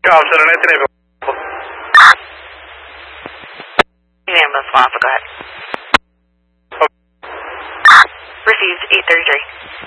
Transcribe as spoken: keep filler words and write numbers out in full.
Officer, Nathan available. Ambulance, Alpha, go ahead. Received eight thirty-three.